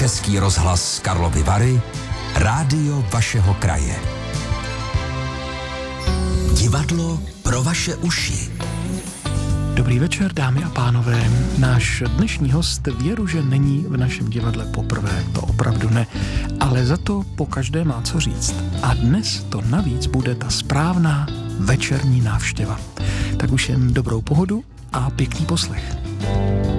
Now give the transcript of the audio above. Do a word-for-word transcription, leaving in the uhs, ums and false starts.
Český rozhlas Karlovy Vary, rádio vašeho kraje. Divadlo pro vaše uši. Dobrý večer, dámy a pánové. Náš dnešní host věru, že není v našem divadle poprvé, to opravdu ne, ale za to po každé má co říct. A dnes to navíc bude ta správná večerní návštěva. Tak už jen dobrou pohodu a pěkný poslech.